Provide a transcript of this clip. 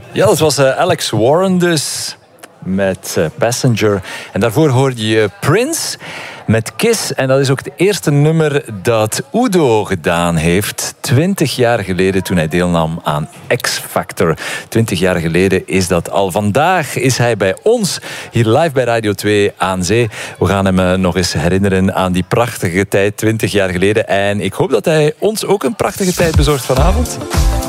Ja, dat was Alex Warren dus met Passenger. En daarvoor hoorde je Prince met Kiss. En dat is ook het eerste nummer dat Udo gedaan heeft 20 jaar geleden toen hij deelnam aan X Factor. 20 jaar geleden is dat al. Vandaag is hij bij ons hier live bij Radio 2 aan zee. We gaan hem nog eens herinneren aan die prachtige tijd 20 jaar geleden. En ik hoop dat hij ons ook een prachtige tijd bezorgt vanavond.